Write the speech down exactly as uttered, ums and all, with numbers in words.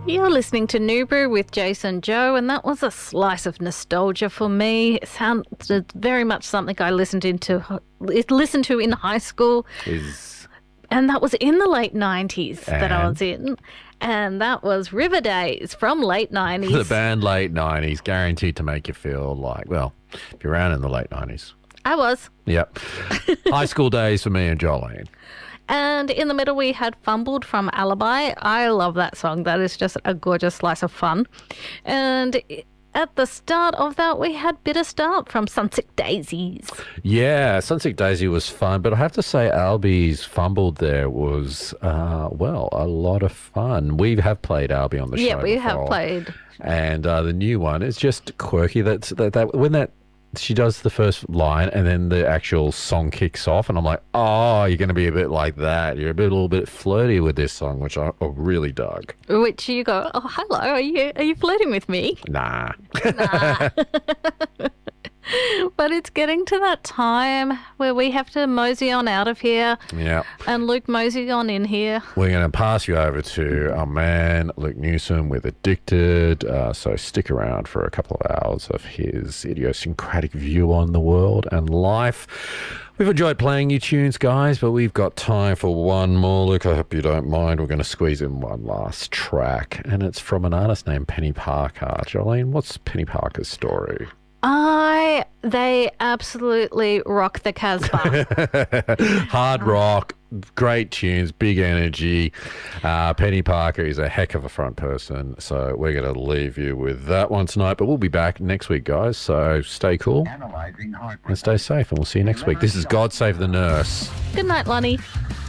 You're listening to New Brew with Jason Joe, and that was a slice of nostalgia for me. It sounded very much something I listened into, listened to in high school. Is And that was in the late nineties that I And? was in. And that was River Days from late nineties. the band late nineties, guaranteed to make you feel like, well, if you're around in the late nineties. I was. Yep. High school days for me and Jolene. And in the middle, we had Fumbled from Alibi. I love that song. That is just a gorgeous slice of fun. And at the start of that, we had Bitter Start from Sunset Daisies. Yeah, Sunset Daisy was fun, but I have to say Albie's Fumbled there was, uh, well, a lot of fun. We have played Albie on the Yeah, show we before. have played. And uh, the new one is just quirky. That's that, that when that she does the first line and then the actual song kicks off, and I'm like, oh, you're going to be a bit like that. You're a bit, a little bit flirty with this song, which I, I really dug. Which you go, oh, hello, are you are you flirting with me? Nah. Nah. But it's getting to that time where we have to mosey on out of here. Yeah. And Luke mosey on in here. We're going to pass you over to our man, Luke Newsom, with Addicted. Uh, so stick around for a couple of hours of his idiosyncratic view on the world and life. We've enjoyed playing you tunes, guys, but we've got time for one more. Luke, I hope you don't mind. We're going to squeeze in one last track, and it's from an artist named Penny Parker. Jolene, what's Penny Parker's story? I, they absolutely rock the Casbah. Hard rock, great tunes, big energy. Uh, Penny Parker is a heck of a front person, so we're going to leave you with that one tonight. But we'll be back next week, guys, so stay cool and stay safe, and we'll see you next week. This is God Save the Nurse. Good night, Lonnie.